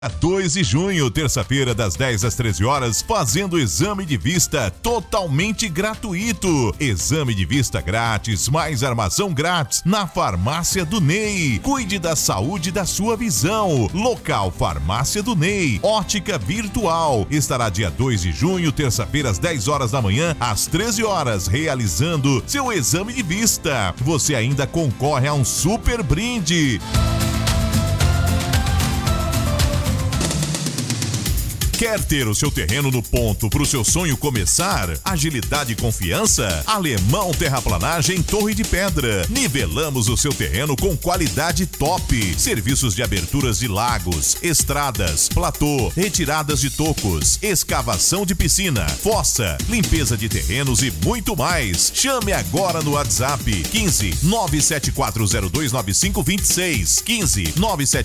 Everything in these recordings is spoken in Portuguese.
2 de junho, terça-feira, das 10 às 13 horas, fazendo exame de vista totalmente gratuito. Exame de vista grátis, mais armação grátis na Farmácia do Ney. Cuide da saúde da sua visão. Local Farmácia do Ney. Ótica virtual. Estará dia 2 de junho, terça-feira, às 10 horas da manhã, às 13 horas, realizando seu exame de vista. Você ainda concorre a um super brinde. Quer ter o seu terreno no ponto para o seu sonho começar? Agilidade e confiança? Alemão Terraplanagem Torre de Pedra. Nivelamos o seu terreno com qualidade top. Serviços de aberturas de lagos, estradas, platô, retiradas de tocos, escavação de piscina, fossa, limpeza de terrenos e muito mais. Chame agora no WhatsApp 15 974029526. 15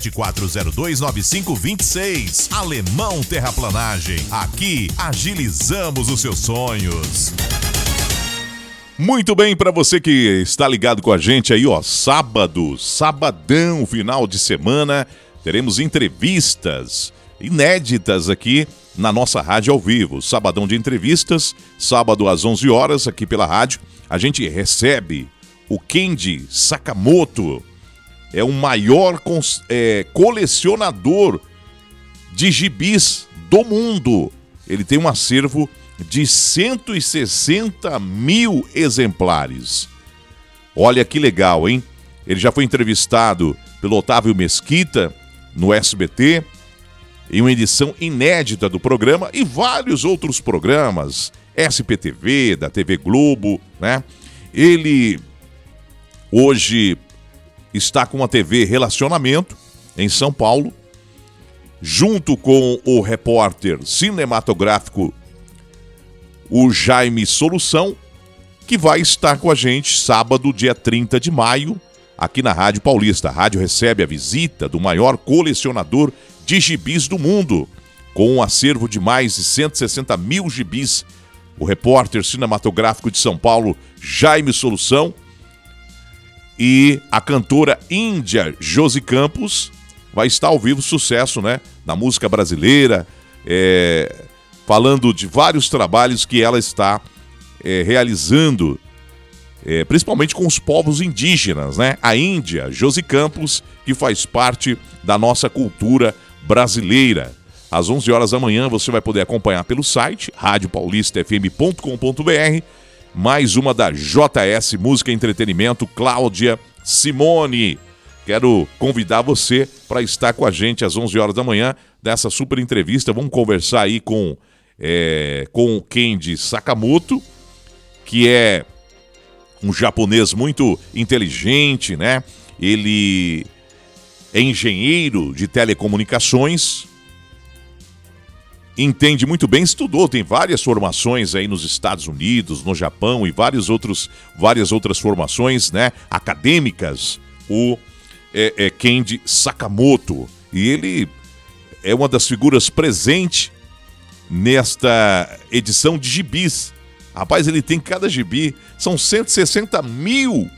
974029526. Alemão Terraplanagem. Aqui agilizamos os seus sonhos. Muito bem, para você que está ligado com a gente aí, ó, sabadão, final de semana, teremos entrevistas inéditas aqui na nossa rádio ao vivo. Sabadão de entrevistas, sábado às 11 horas, aqui pela rádio. A gente recebe o Kenji Sakamoto, é o maior colecionador de gibis do mundo. Ele tem um acervo de 160 mil exemplares. Olha que legal, hein? Ele já foi entrevistado pelo Otávio Mesquita no SBT, em uma edição inédita do programa, e vários outros programas, SPTV, da TV Globo, né? Ele hoje está com a TV Relacionamento em São Paulo, junto com o repórter cinematográfico, o Jaime Solução, que vai estar com a gente sábado, dia 30 de maio, aqui na Rádio Paulista. A rádio recebe a visita do maior colecionador de gibis do mundo, com um acervo de mais de 160 mil gibis. O repórter cinematográfico de São Paulo, Jaime Solução, e a cantora índia Josi Campos vai estar ao vivo, sucesso, né, na música brasileira, falando de vários trabalhos que ela está realizando, principalmente com os povos indígenas, né? A Índia, Josi Campos, que faz parte da nossa cultura brasileira. Às 11 horas da manhã você vai poder acompanhar pelo site radiopaulistafm.com.br, mais uma da JS Música e Entretenimento, Cláudia Simone. Quero convidar você para estar com a gente às 11 horas da manhã nessa super entrevista. Vamos conversar aí com o Kenji Sakamoto, que é um japonês muito inteligente, né? Ele é engenheiro de telecomunicações, entende muito bem, estudou, tem várias formações aí nos Estados Unidos, no Japão e várias outras formações, né, acadêmicas. O Kenji Sakamoto, e ele é uma das figuras presentes nesta edição de gibis. Rapaz, ele tem cada gibi, são 160 mil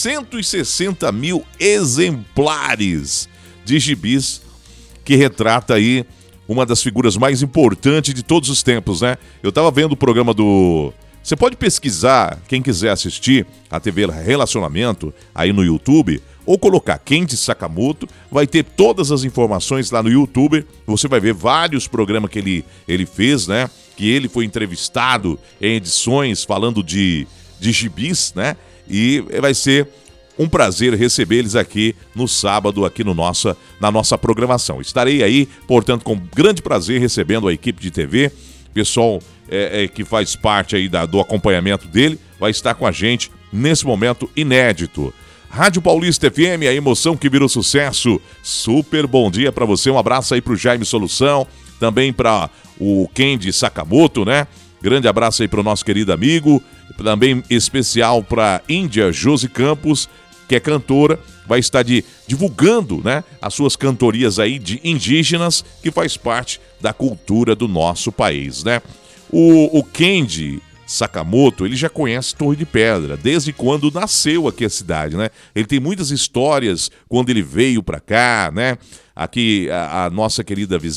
exemplares de gibis, que retrata aí uma das figuras mais importantes de todos os tempos, né? Eu tava vendo o programa do... Você pode pesquisar, quem quiser assistir a TV Relacionamento aí no YouTube, ou colocar Kenji Sakamoto, vai ter todas as informações lá no YouTube. Você vai ver vários programas que ele fez, né? Que ele foi entrevistado em edições falando de gibis, né? E vai ser um prazer receber eles aqui no sábado, aqui na nossa programação. Estarei aí, portanto, com grande prazer recebendo a equipe de TV, pessoal que faz parte aí do acompanhamento dele, vai estar com a gente nesse momento inédito. Rádio Paulista FM, a emoção que virou sucesso. Super bom dia para você, um abraço aí pro Jaime Solução, também para o Kenji Sakamoto, né? Grande abraço aí pro nosso querido amigo, também especial para Índia Josi Campos, que é cantora, vai estar divulgando, né, as suas cantorias aí de indígenas, que faz parte da cultura do nosso país, né? O Kenji Sakamoto, ele já conhece Torre de Pedra, desde quando nasceu aqui a cidade, né? Ele tem muitas histórias quando ele veio para cá, né? Aqui a nossa querida